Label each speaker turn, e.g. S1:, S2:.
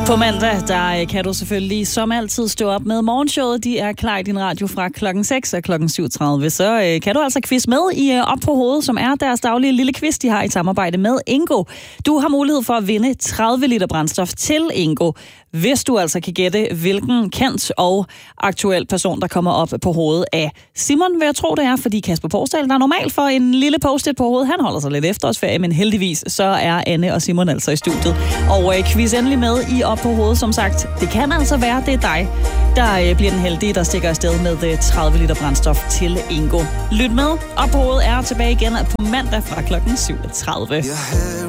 S1: På mandag, der kan du selvfølgelig som altid stå op med morgenshowet. De er klar i din radio fra klokken 6 og klokken 7.30. Så kan du altså quiz med i Op på hovedet, som er deres daglige lille quiz, de har i samarbejde med Ingo. Du har mulighed for at vinde 30 liter brændstof til Ingo, hvis du altså kan gætte, hvilken kendt og aktuel person, der kommer op på hovedet af Simon, vil jeg tro det er, fordi Kasper Porsdal, der er normalt for en lille post-it på hovedet, han holder sig lidt efterårsferie, men heldigvis så er Anne og Simon altså i studiet. Og quiz endelig med i Op på hovedet, som sagt. Det kan altså være, det er dig, der bliver den heldige, der stikker afsted med 30 liter brændstof til Ingo. Lyt med. Op på hovedet er tilbage igen på mandag fra klokken 7.30.